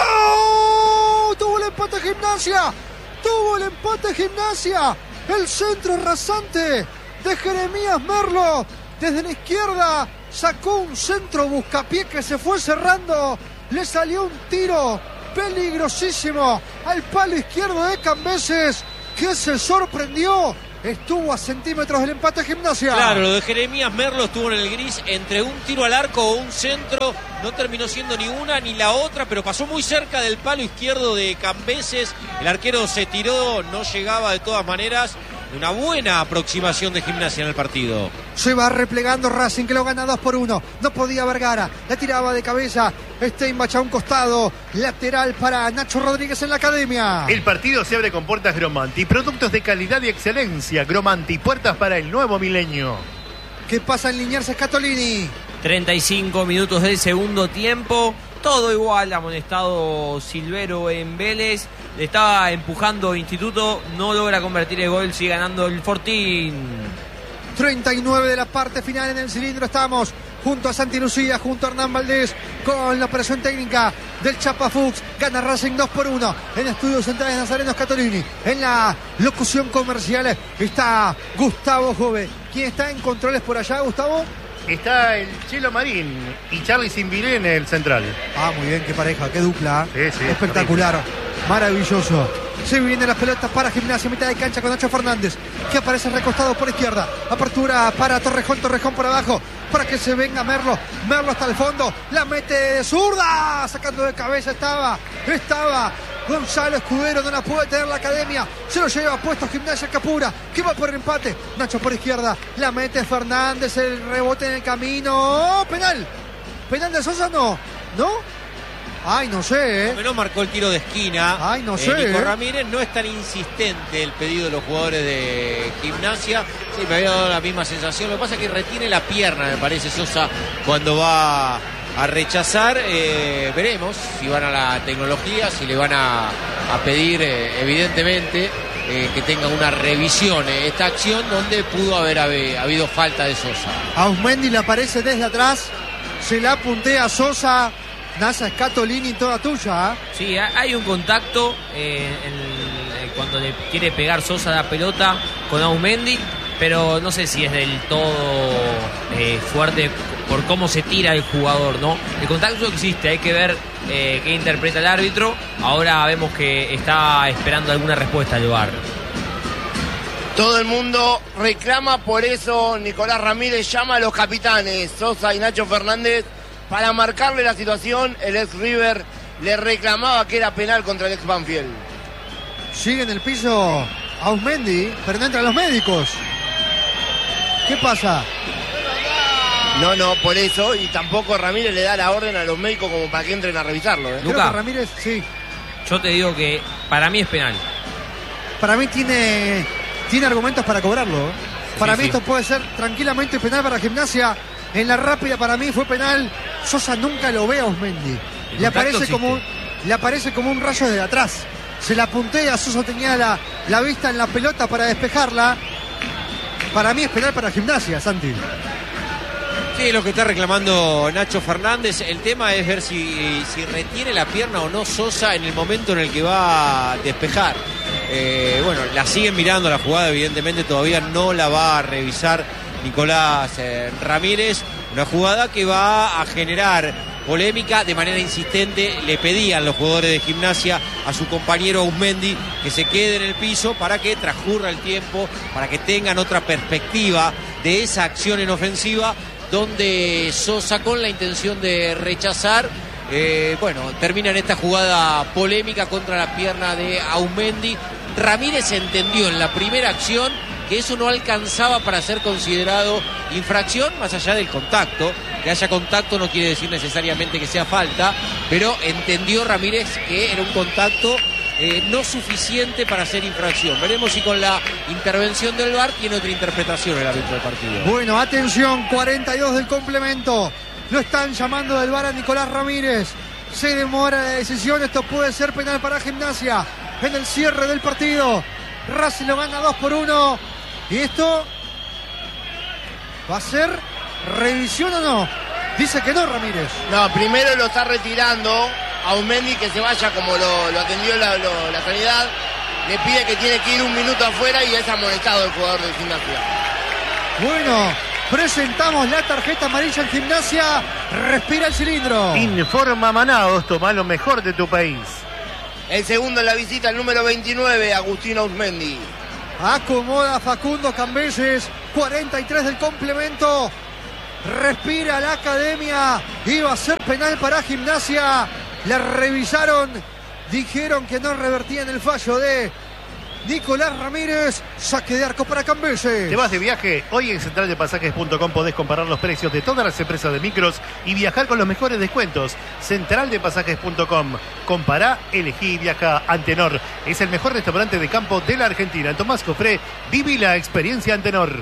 Tuvo el empate Gimnasia. Tuvo el empate Gimnasia. El centro rasante de Jeremías Merlo. Desde la izquierda sacó un centro buscapié que se fue cerrando. Le salió un tiro peligrosísimo al palo izquierdo de Cambeses, que se sorprendió. Estuvo a centímetros del empate Gimnasia. Claro, lo de Jeremías Merlo estuvo en el gris entre un tiro al arco o un centro. No terminó siendo ni una ni la otra, pero pasó muy cerca del palo izquierdo de Cambeses. El arquero se tiró, no llegaba de todas maneras. Una buena aproximación de Gimnasia en el partido. Se va replegando Racing, que lo gana dos por uno. No podía Vergara, la tiraba de cabeza. Steinbach a un costado. Lateral para Nacho Rodríguez en la academia. El partido se abre con puertas Gromanti. Productos de calidad y excelencia. Gromanti, puertas para el nuevo milenio. ¿Qué pasa en Liniers Scatolini? treinta y cinco minutos del segundo tiempo. Todo igual, amonestado Silvero en Vélez. Le estaba empujando Instituto, no logra convertir el gol, sigue ganando el Fortín. treinta y nueve de la parte final en el cilindro. Estamos junto a Santi Lucía, junto a Hernán Valdés, con la operación técnica del Chapa Fuchs. Gana Racing dos por uno en Estudios Centrales Nazareno Scatolini. En la locución comercial está Gustavo Jove. ¿Quién está en controles por allá, Gustavo? Está el Chelo Marín y Charly Simbilé en el central. Ah, muy bien, qué pareja, qué dupla. Sí, sí, espectacular, terrible. Maravilloso. Se vienen las pelotas para Gimnasia, mitad de cancha con Nacho Fernández, que aparece recostado por izquierda. Apertura para Torrejón, Torrejón por abajo, para que se venga Merlo. Merlo hasta el fondo, la mete de zurda, sacando de cabeza estaba, estaba Gonzalo Escudero, no la puede tener la academia. Se lo lleva puesto Gimnasia Capura, que va por el empate. Nacho por izquierda, la mete Fernández, el rebote en el camino. ¡Oh, penal! ¿Penal de Sosa? No, ¿no? Ay, no sé, ¿eh? No marcó el tiro de esquina. Ay, no sé. Eh, Nico ¿eh? Ramírez, no es tan insistente el pedido de los jugadores de Gimnasia. Sí, me había dado la misma sensación. Lo que pasa es que retiene la pierna, me parece, Sosa, cuando va a rechazar. Eh, veremos si van a la tecnología, si le van a, a pedir, eh, evidentemente, eh, que tenga una revisión eh, esta acción donde pudo haber, haber habido falta de Sosa. Ausmendi le aparece desde atrás, se la puntea a Sosa. Nasa Scatolini, toda tuya. ¿eh? Sí, hay un contacto eh, en, eh, cuando le quiere pegar Sosa la pelota con Ausmendi, pero no sé si es del todo eh, fuerte por cómo se tira el jugador, ¿no? El contacto existe, hay que ver eh, qué interpreta el árbitro. Ahora vemos que está esperando alguna respuesta al V A R. Todo el mundo reclama, por eso Nicolás Ramírez llama a los capitanes Sosa y Nacho Fernández para marcarle la situación. El ex River le reclamaba que era penal contra el ex Banfield. Sigue en el piso Ausmendi, pero no entran los médicos. ¿Qué pasa? No, no, por eso, y tampoco Ramírez le da la orden a los médicos como para que entren a revisarlo. ¿eh? Creo Luca, que Ramírez, sí. Yo te digo que para mí es penal. Para mí tiene, tiene argumentos para cobrarlo. ¿eh? Para Sí, mí sí. esto puede ser tranquilamente penal para Gimnasia. En la rápida para mí fue penal. Sosa nunca lo ve a Ausmendi. Le aparece, existe. como un, le aparece como un rayo de atrás. Se la puntea, Sosa tenía la, la vista en la pelota para despejarla. Para mí es penal para Gimnasia, Santi. Sí, lo que está reclamando Nacho Fernández. El tema es ver si, si retiene la pierna o no Sosa en el momento en el que va a despejar. Eh, bueno, la siguen mirando la jugada, evidentemente todavía no la va a revisar Nicolás eh, Ramírez. Una jugada que va a generar polémica de manera insistente. Le pedían los jugadores de Gimnasia a su compañero Ausmendi que se quede en el piso para que transcurra el tiempo, para que tengan otra perspectiva de esa acción en ofensiva, donde Sosa, con la intención de rechazar, eh, bueno, termina en esta jugada polémica contra la pierna de Ausmendi. Ramírez entendió en la primera acción que eso no alcanzaba para ser considerado infracción, más allá del contacto. Que haya contacto no quiere decir necesariamente que sea falta, pero entendió Ramírez que era un contacto eh, no suficiente para hacer infracción. Veremos si con la intervención del V A R tiene otra interpretación el árbitro del partido. Bueno, atención, cuarenta y dos del complemento. Lo están llamando del V A R a Nicolás Ramírez. Se demora la decisión, esto puede ser penal para Gimnasia en el cierre del partido. Racing lo gana dos por uno. Y esto va a ser revisión o no. Dice que no, Ramírez. No, primero lo está retirando a Uzmendi, que se vaya como lo, lo atendió la, lo, la sanidad. Le pide que tiene que ir un minuto afuera y es amonestado el jugador de Gimnasia. Bueno, presentamos la tarjeta amarilla en Gimnasia. Respira el cilindro. Informa Manaos, toma lo mejor de tu país. El segundo en la visita, el número veintinueve, Agustino Uzmendi. Acomoda Facundo Cambeses. cuarenta y tres del complemento. Respira la academia. Iba a ser penal para Gimnasia. La revisaron. Dijeron que no revertían el fallo de Nicolás Ramírez. Saque de arco para Cambeses. ¿Te vas de viaje? Hoy en central de pasajes punto com podés comparar los precios de todas las empresas de micros y viajar con los mejores descuentos. central de pasajes punto com. Compará, elegí y viaja. Antenor es el mejor restaurante de campo de la Argentina. En Tomás Cofré, viví la experiencia Antenor.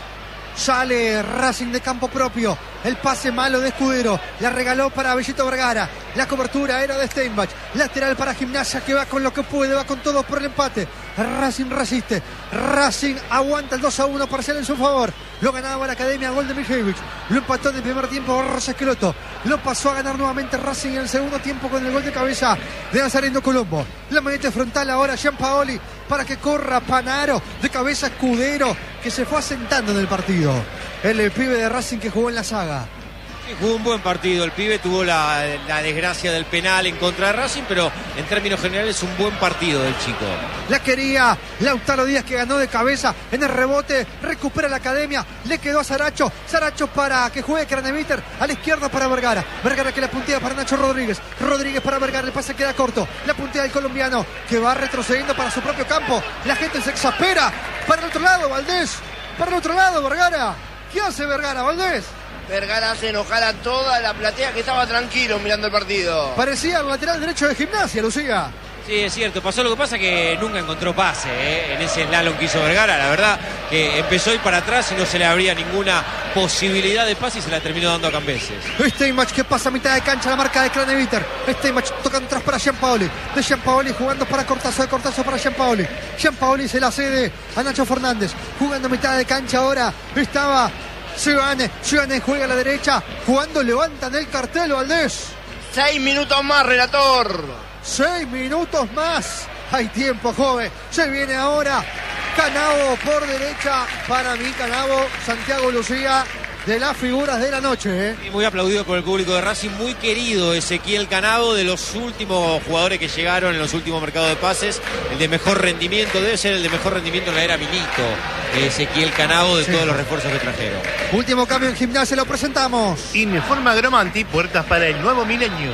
Sale Racing de campo propio. El pase malo de Escudero. La regaló para Bellito Vergara. La cobertura era de Steinbach. Lateral para Gimnasia, que va con lo que puede. Va con todo por el empate. Racing resiste. Racing aguanta el dos a uno parcial en su favor. Lo ganaba la academia, gol de Mijevich. Lo empató en el primer tiempo Rosa Esqueloto. Lo pasó a ganar nuevamente Racing en el segundo tiempo con el gol de cabeza de Nazareno Colombo. La manete frontal ahora Gianpaoli para que corra Panaro. De cabeza Escudero, que se fue asentando en el partido. El, el pibe de Racing que jugó en la saga. Sí, jugó un buen partido. El pibe tuvo la, la desgracia del penal en contra de Racing, pero en términos generales un buen partido del chico. La quería Lautaro Díaz, que ganó de cabeza en el rebote. Recupera la academia. Le quedó a Saracho. Saracho para que juegue Craneviter. A la izquierda para Vergara. Vergara que la puntea para Nacho Rodríguez. Rodríguez para Vergara. El pase queda corto. La puntea del colombiano, que va retrocediendo para su propio campo. La gente se exaspera. Para el otro lado, Valdés. Para el otro lado, Vergara. ¿Qué hace Vergara, Valdés? Vergara hace enojar a toda la platea que estaba tranquilo mirando el partido. Parecía el lateral derecho de Gimnasia, Lucía. Sí, es cierto. Pasó lo que pasa que nunca encontró pase ¿eh? en ese slalom que hizo Vergara. La verdad que empezó a ir para atrás y no se le abría ninguna posibilidad de pase y se la terminó dando a Cambeses. Steinbach que pasa a mitad de cancha, la marca de Craneviter. Steinbach tocando atrás para Gianpaoli. De Gianpaoli jugando para Cortazo, de Cortazo para Gianpaoli. Gianpaoli se la cede a Nacho Fernández. Jugando a mitad de cancha ahora. Estaba Giovanni. Giovanni juega a la derecha. Jugando, levantan el cartel, Valdés. Seis minutos más, relator. Seis minutos más. Hay tiempo, joven. Se viene ahora Canavo por derecha. Para mí, Canavo, Santiago Lucía, de las figuras de la noche. ¿eh? Muy aplaudido por el público de Racing. Muy querido Ezequiel Canavo, de los últimos jugadores que llegaron en los últimos mercados de pases. El de mejor rendimiento, debe ser el de mejor rendimiento en la era Milito. Ezequiel Canavo, de sí. todos los refuerzos que trajeron. Último cambio en Gimnasia, lo presentamos. Informa Gromanti, puertas para el nuevo milenio.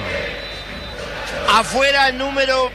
Afuera el número...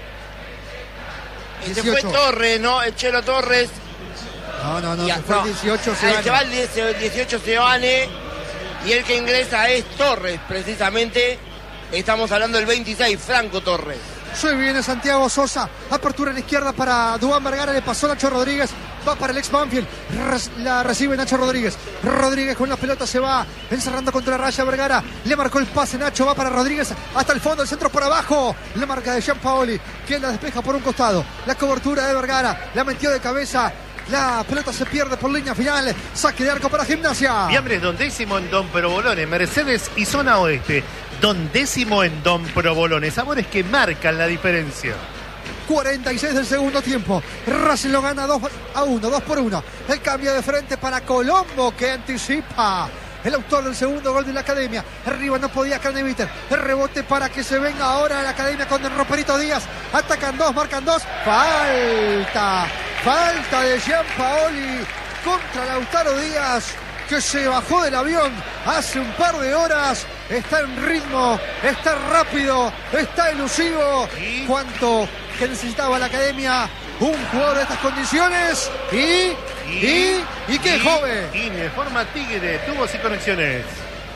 Este fue Torres, ¿no? El Chelo Torres. No, no, no, y, se fue no, el dieciocho, se va el dieciocho, Sebane. Y el que ingresa es Torres, precisamente. Estamos hablando del veintiséis, Franco Torres. Se viene Santiago Sosa. Apertura en la izquierda para Duván Vergara. Le pasó Nacho Rodríguez. Va para el ex Banfield. Res, la recibe Nacho Rodríguez. Rodríguez con la pelota se va encerrando contra la raya. Vergara le marcó el pase. Nacho va para Rodríguez. Hasta el fondo. El centro por abajo. La marca de Gianpaoli, quien la despeja por un costado. La cobertura de Vergara. La metió de cabeza. La pelota se pierde por línea final. Saque de arco para Gimnasia. Viambres, dondécimo en Don Provolone, Mercedes y Zona Oeste. Dondécimo en Don Provolone. Sabores que marcan la diferencia. cuarenta y seis del segundo tiempo. Racing lo gana dos a uno, dos por uno. El cambio de frente para Colombo, que anticipa. El autor del segundo gol de la academia. Arriba no podía Craneviter. El rebote para que se venga ahora la academia con el Roperito Díaz. Atacan dos, marcan dos. Falta. Falta de Gianpaoli contra Lautaro Díaz, que se bajó del avión hace un par de horas. Está en ritmo, está rápido, está elusivo. ¿Cuánto que necesitaba la academia? Un jugador de estas condiciones. Y, y, y, y qué y, joven. Y de forma Tigre, tubos y conexiones.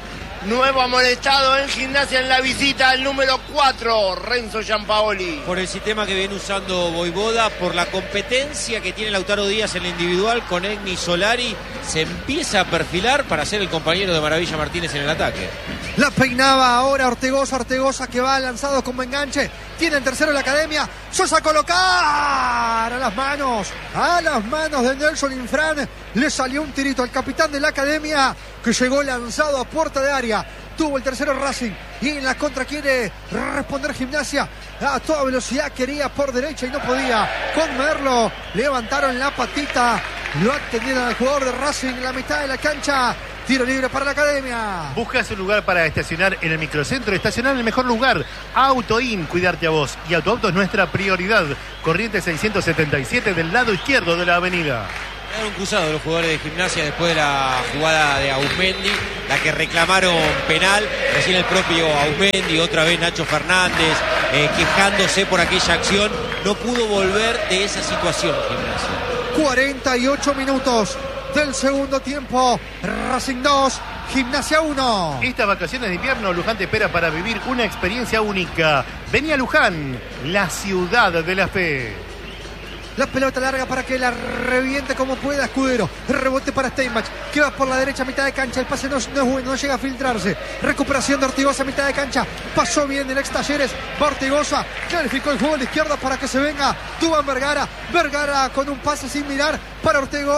Nuevo amonestado en Gimnasia en la visita, el número cuatro, Renzo Giampaoli. Por el sistema que viene usando Voivoda, por la competencia que tiene Lautaro Díaz en el individual con Egni Solari, se empieza a perfilar para ser el compañero de Maravilla Martínez en el ataque. La peinaba ahora Ortegoza, Ortegoza que va lanzado como enganche. Tiene el tercero la Academia. Sosa a colocar a las manos, a las manos de Nelson Infran. Le salió un tirito al capitán de la Academia que llegó lanzado a puerta de área. Tuvo el tercero Racing y en la contra quiere responder Gimnasia. A toda velocidad quería por derecha y no podía con Merlo. Levantaron la patita, lo atendieron al jugador de Racing en la mitad de la cancha. Tiro libre para la Academia. Buscas un lugar para estacionar en el microcentro. Estacionar en el mejor lugar. Autoin, cuidarte a vos. Y Autoauto es nuestra prioridad. Corriente seiscientos setenta y siete del lado izquierdo de la avenida. Quedaron cruzados los jugadores de Gimnasia después de la jugada de Auzmendi, la que reclamaron penal. Recién el propio Auzmendi, otra vez Nacho Fernández, eh, quejándose por aquella acción. No pudo volver de esa situación Gimnasia. cuarenta y ocho minutos del segundo tiempo. Racing dos, Gimnasia uno. Estas vacaciones de invierno, Luján te espera para vivir una experiencia única. Vení a Luján, la ciudad de la fe. La pelota larga para que la reviente como pueda Escudero. Rebote para Steinbach, que va por la derecha, mitad de cancha. El pase no, no es bueno, no llega a filtrarse. Recuperación de Ortigosa, mitad de cancha. Pasó bien el ex Talleres. Va Ortigosa, clarificó el juego a la izquierda para que se venga Duván Vergara. Vergara con un pase sin mirar para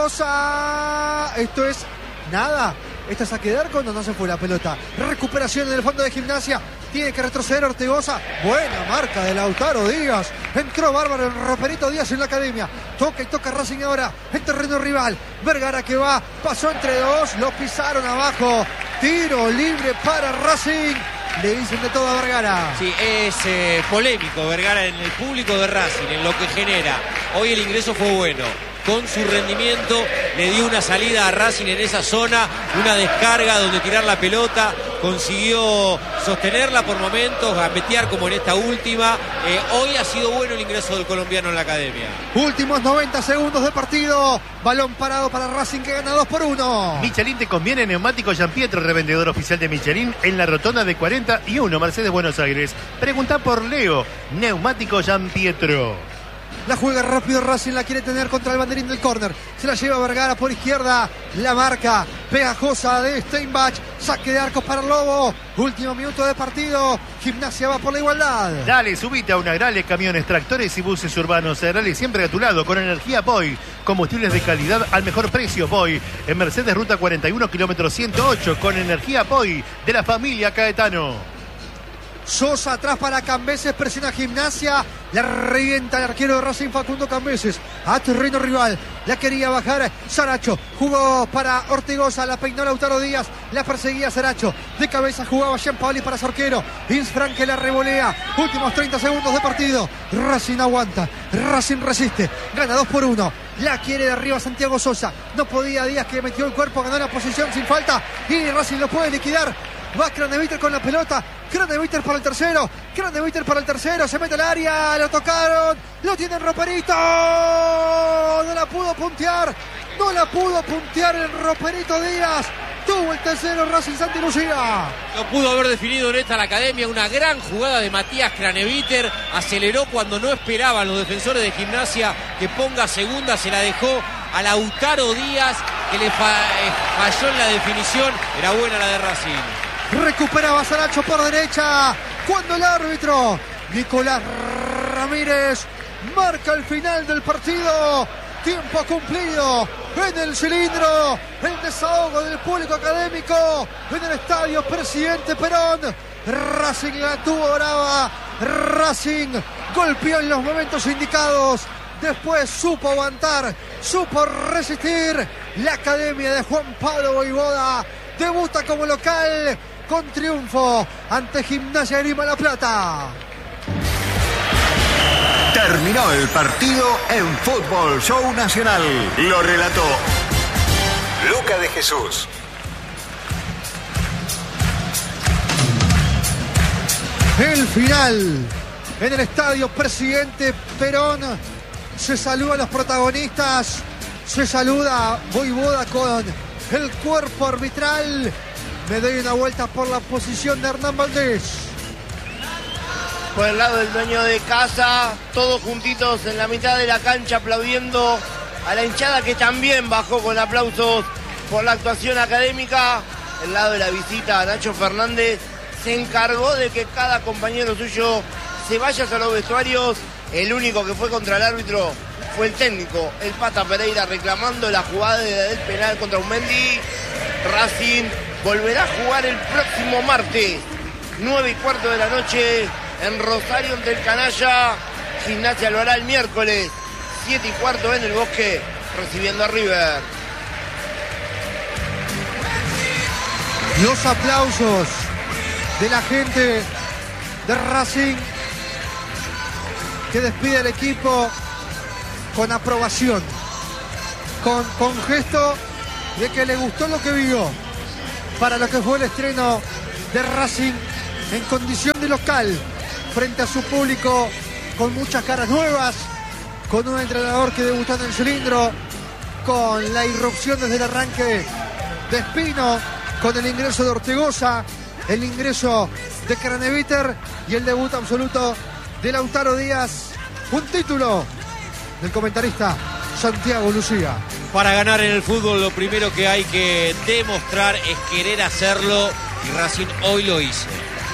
Ortigosa. Esto es nada. ¿Esta es a quedar cuando no se fue la pelota? Recuperación en el fondo de Gimnasia. Tiene que retroceder Ortegoza. Buena marca de Lautaro Díaz. Entró bárbaro el Roperito Díaz en la Academia. Toca y toca Racing ahora en terreno rival. Vergara que va. Pasó entre dos. Lo pisaron abajo. Tiro libre para Racing. Le dicen de todo a Vergara. Sí, es eh, polémico Vergara en el público de Racing, en lo que genera. Hoy el ingreso fue bueno. Con su rendimiento le dio una salida a Racing en esa zona, una descarga donde tirar la pelota, consiguió sostenerla por momentos, gambetear como en esta última. Eh, hoy ha sido bueno el ingreso del colombiano en la Academia. Últimos noventa segundos de partido, balón parado para Racing que gana dos por uno. Michelin te conviene, neumático Giampietro, revendedor oficial de Michelin en la rotonda de cuarenta y uno, Mercedes, Buenos Aires. Pregunta por Leo, neumático Giampietro. La juega rápido Racing, la quiere tener contra el banderín del córner. Se la lleva Vergara por izquierda. La marca pegajosa de Steinbach. Saque de arcos para el Lobo. Último minuto de partido. Gimnasia va por la igualdad. Dale, subite a una Agrale, camiones, tractores y buses urbanos. Agrale siempre a tu lado con energía Boy. Combustibles de calidad al mejor precio Boy. En Mercedes, ruta cuarenta y uno, kilómetro ciento ocho. Con energía Boy de la familia Caetano. Sosa atrás para Cambeses, presiona Gimnasia, la revienta el arquero de Racing Facundo Cambeses a terreno rival, la quería bajar Saracho, jugó para Ortigoza, la peinó Lautaro Díaz, la perseguía Saracho, de cabeza jugaba Giampaoli para su arquero, Insfran que la revolea, últimos treinta segundos de partido, Racing aguanta, Racing resiste, gana dos por uno, la quiere de arriba Santiago Sosa, no podía Díaz que metió el cuerpo, ganó la posición sin falta y Racing lo puede liquidar. Va Craneviter con la pelota. Craneviter para el tercero. Craneviter para el tercero. Se mete al área. Lo tocaron. Lo tiene Roperito. No la pudo puntear. No la pudo puntear el Roperito Díaz. Tuvo el tercero Racing Santa Lucía. Lo pudo haber definido en esta la Academia. Una gran jugada de Matías Craneviter. Aceleró cuando no esperaban los defensores de Gimnasia que ponga segunda. Se la dejó a Lautaro Díaz, que le fa- eh, falló en la definición. Era buena la de Racing. Recuperaba Saracho por derecha. Cuando el árbitro Nicolás Ramírez marca el final del partido. Tiempo cumplido en el cilindro. El desahogo del público académico en el estadio Presidente Perón. Racing la tuvo brava. Racing golpeó en los momentos indicados. Después supo aguantar, supo resistir. La Academia de Juan Pablo Voivoda debuta como local con triunfo ante Gimnasia de Grima La Plata. Terminó el partido en Fútbol Show Nacional. Lo relató Luca de Jesús. El final en el estadio Presidente Perón. Se saluda a los protagonistas. Se saluda Voivoda con el cuerpo arbitral. Me doy una vuelta por la posición de Hernán Valdés. Por el lado del dueño de casa, todos juntitos en la mitad de la cancha aplaudiendo a la hinchada que también bajó con aplausos por la actuación académica. El lado de la visita, Nacho Fernández se encargó de que cada compañero suyo se vaya a los vestuarios. El único que fue contra el árbitro fue el técnico, el Pata Pereira, reclamando la jugada del penal contra Unmendi. Racing volverá a jugar el próximo martes, nueve y cuarto de la noche, en Rosario ante el Canalla. Gimnasia lo hará el miércoles, siete y cuarto en el Bosque, recibiendo a River. Los aplausos de la gente de Racing, que despide al equipo con aprobación, con, con gesto de que le gustó lo que vio para lo que fue el estreno de Racing en condición de local, frente a su público, con muchas caras nuevas, con un entrenador que debutó en el cilindro, con la irrupción desde el arranque de Espino, con el ingreso de Ortegoza, el ingreso de Craneviter y el debut absoluto de Lautaro Díaz. Un título del comentarista Santiago Lucía. Para ganar en el fútbol lo primero que hay que demostrar es querer hacerlo, y Racing hoy lo hizo.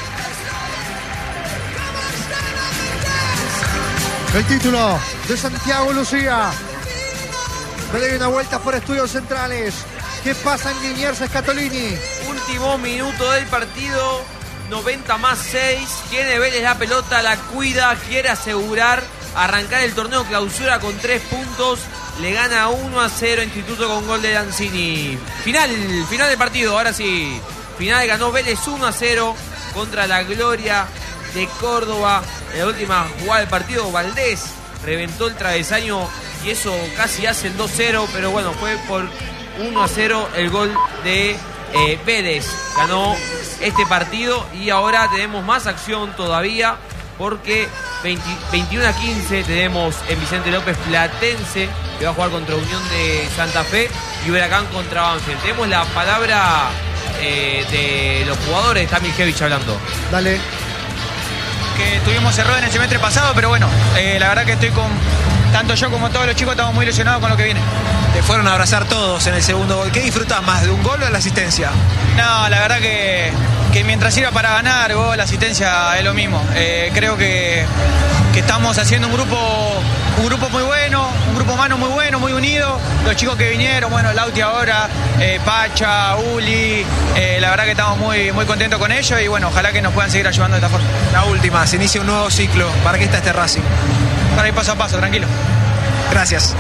El título de Santiago Lucía. Me doy una vuelta por Estudios Centrales. ¿Qué pasa en Liniers Scatolini? Último minuto del partido, noventa más seis. Tiene Vélez la pelota, la cuida, quiere asegurar arrancar el torneo clausura con tres puntos. Le gana uno a cero Instituto con gol de Lanzini. Final, final del partido, ahora sí. Final, ganó Vélez uno a cero contra la Gloria de Córdoba. En la última jugada del partido, Valdés reventó el travesaño y eso casi hace el dos cero, pero bueno, fue por uno a cero el gol de eh, Vélez. Ganó este partido y ahora tenemos más acción todavía, porque veinte, veintiuno a quince tenemos en Vicente López Platense, que va a jugar contra Unión de Santa Fe, y Huracán contra Banfield. Tenemos la palabra eh, de los jugadores, está Miljevich hablando. Dale. Que tuvimos error en el semestre pasado, pero bueno, eh, la verdad que estoy con, tanto yo como todos los chicos estamos muy ilusionados con lo que viene. Te fueron a abrazar todos en el segundo gol. ¿Qué disfrutás más, de un gol o de la asistencia? No, la verdad que, que mientras sirva para ganar, gol, asistencia es lo mismo. Eh, creo que, que estamos haciendo un grupo un grupo muy bueno, un grupo humano muy bueno, muy unido. Los chicos que vinieron, bueno, Lauti ahora, eh, Pacha, Uli, eh, la verdad que estamos muy, muy contentos con ellos y bueno, ojalá que nos puedan seguir ayudando de esta forma. La última, se inicia un nuevo ciclo. ¿Para qué está este Racing? Para ir paso a paso, tranquilo. Gracias.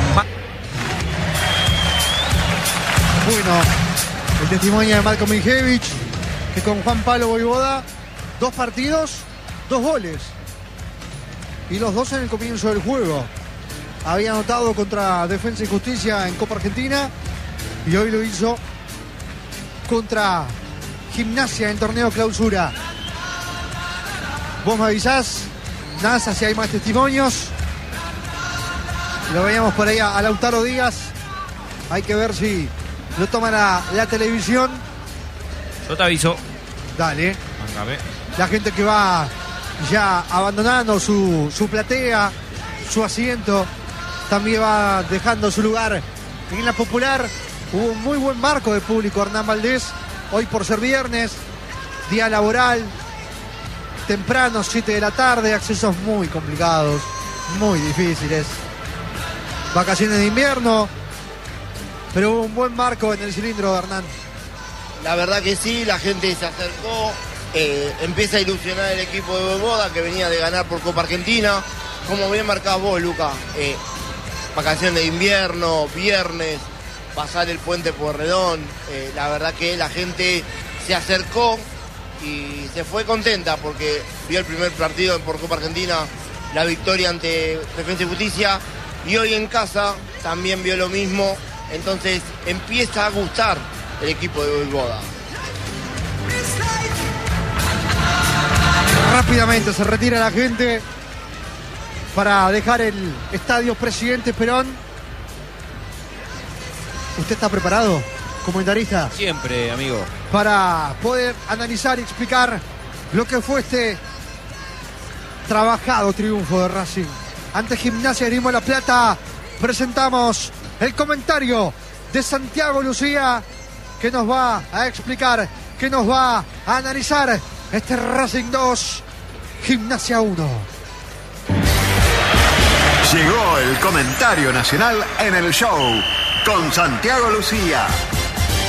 Bueno, el testimonio de Marco Miljevich, que con Juan Pablo Voivoda, dos partidos, dos goles. Y los dos en el comienzo del juego. Había anotado contra Defensa y Justicia en Copa Argentina y hoy lo hizo contra Gimnasia en torneo clausura. Vos me avisás, NASA, si hay más testimonios. Lo veíamos por ahí a, a Lautaro Díaz. Hay que ver si lo toma la, la televisión. Yo te aviso. Dale. Mándame. La gente que va ya abandonando su, su platea, su asiento, también va dejando su lugar en la popular. Hubo un muy buen marco de público, Hernán Valdés, hoy por ser viernes, día laboral, temprano, siete de la tarde, accesos muy complicados, muy difíciles. Vacaciones de invierno, pero hubo un buen marco en el cilindro de Hernán. La verdad que sí, la gente se acercó, eh, empieza a ilusionar el equipo de Voivoda, que venía de ganar por Copa Argentina. Como bien marcás vos, Luca, eh, vacaciones de invierno, viernes, pasar el puente Pueyrredón, eh, la verdad que la gente se acercó y se fue contenta porque vio el primer partido por Copa Argentina, la victoria ante Defensa y Justicia, y hoy en casa también vio lo mismo, entonces empieza a gustar el equipo de Voivoda. Rápidamente se retira la gente para dejar el estadio Presidente Perón. ¿Usted está preparado? comentarista. Siempre, amigo. Para poder analizar y explicar lo que fue este trabajado triunfo de Racing ante Gimnasia de Grima de la Plata. Presentamos el comentario de Santiago Lucía, que nos va a explicar, que nos va a analizar este Racing dos, Gimnasia uno. Llegó el comentario nacional en el show con Santiago Lucía.